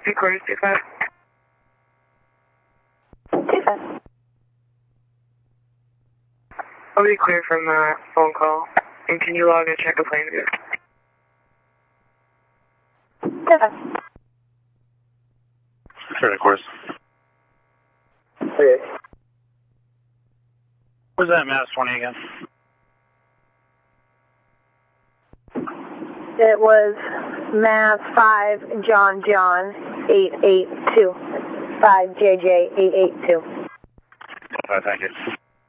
Recording 25. 25. I'll be clear from the phone call. And can you log and check the plane view? 25. Sure, of course. Okay. Where's that Mass 20 again? It was Mass 5 John 882. 5 JJ 882. Thank you.